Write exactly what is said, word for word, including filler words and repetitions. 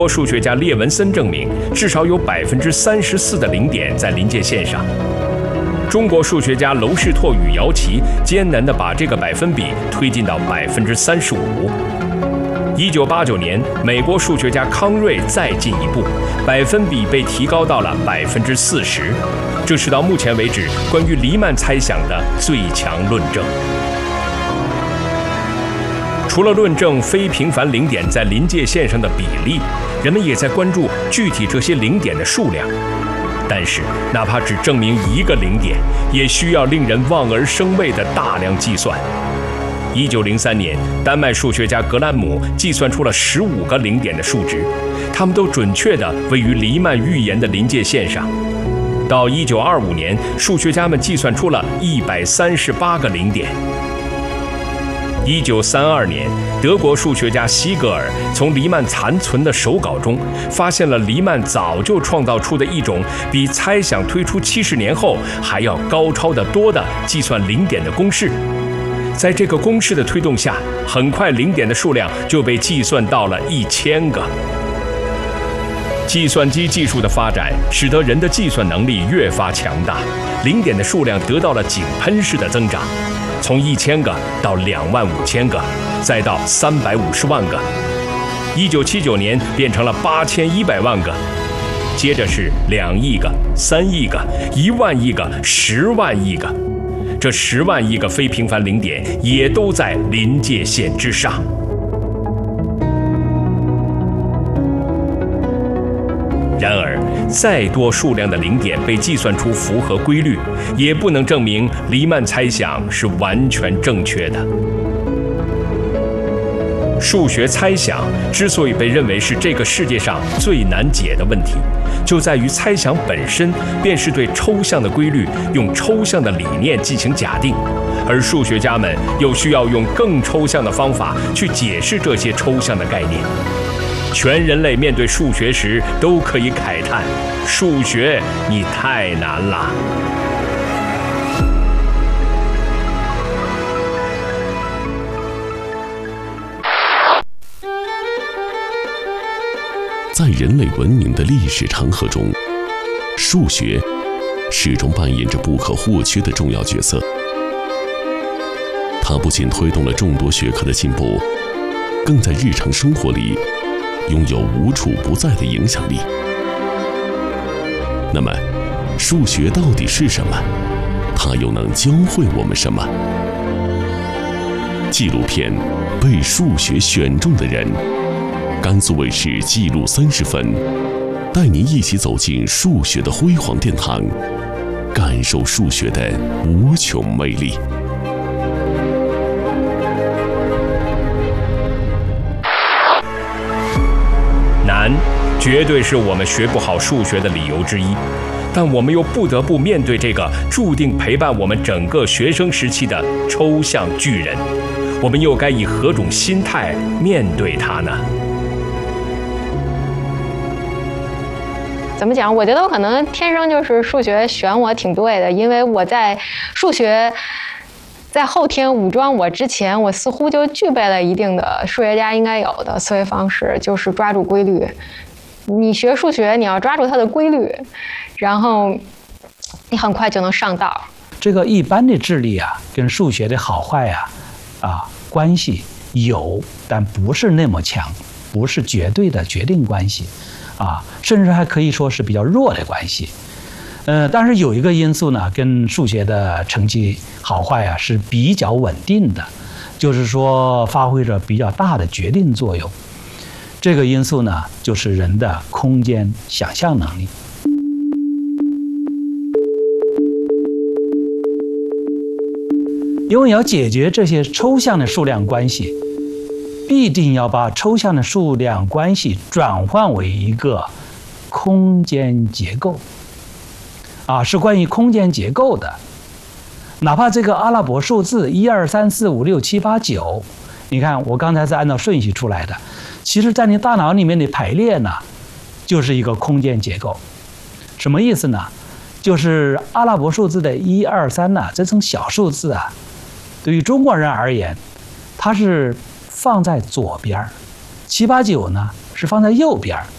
数学家列文森证明，至少有百分之三十四的零点在临界线上。中国数学家娄士拓与姚奇艰难地把这个百分比推进到百分之三十五。一九八九年，美国数学家康瑞再进一步，百分比被提高到了百分之四十。这是到目前为止关于黎曼猜想的最强论证。除了论证非平凡零点在临界线上的比例，人们也在关注具体这些零点的数量。但是，哪怕只证明一个零点，也需要令人望而生畏的大量计算。一九零三年，丹麦数学家格兰姆计算出了十五个零点的数值，它们都准确地位于黎曼预言的临界线上。到一九二五年，数学家们计算出了一百三十八个零点。一九三二年，德国数学家希格尔从黎曼残存的手稿中发现了黎曼早就创造出的一种比猜想推出七十年后还要高超得多的计算零点的公式。在这个公式的推动下，很快零点的数量就被计算到了一千个。计算机技术的发展使得人的计算能力越发强大，零点的数量得到了井喷式的增长。从一千个到两万五千个，再到三百五十万个。一九七九年变成了八千一百万个，接着是两亿个、三亿个、一万亿个、十万亿个。这十万亿个非平凡零点也都在临界线之上。然而，再多数量的零点被计算出符合规律，也不能证明黎曼猜想是完全正确的。数学猜想之所以被认为是这个世界上最难解的问题，就在于猜想本身便是对抽象的规律用抽象的理念进行假定，而数学家们又需要用更抽象的方法去解释这些抽象的概念。全人类面对数学时都可以慨叹：数学，你太难了。 在人类文明的历史长河中，数学始终扮演着不可或缺的重要角色。它不仅推动了众多学科的进步，更在日常生活里拥有无处不在的影响力。那么，数学到底是什么？它又能教会我们什么？纪录片《被数学选中的人》，甘肃卫视纪录三十分，带您一起走进数学的辉煌殿堂，感受数学的无穷魅力。 难，绝对是我们学不好数学的理由之一，但我们又不得不面对这个注定陪伴我们整个学生时期的抽象巨人，我们又该以何种心态面对它呢？ 怎么讲？我觉得我可能天生就是数学选我挺对的，因为我在数学在后天武装我之前，我似乎就具备了一定的数学家应该有的思维方式，就是抓住规律。你学数学，你要抓住它的规律，然后你很快就能上道。 这个一般的智力啊，跟数学的好坏啊，啊关系有，但不是那么强，不是绝对的决定关系，啊，甚至还可以说是比较弱的关系。呃，但是有一个因素呢，跟数学的成绩好坏啊是比较稳定的，就是说发挥着比较大的决定作用。这个因素呢，就是人的空间想象能力。因为要解决这些抽象的数量关系，必定要把抽象的数量关系转换为一个空间结构。啊，是关于空间结构的。哪怕这个阿拉伯数字一二三四五六七八九，你看我刚才是按照顺序出来的，其实在你大脑里面的排列呢，就是一个空间结构。什么意思呢？就是阿拉伯数字的一二三呢，这种小数字啊，对于中国人而言，它是放在左边，七八九呢是放在右边。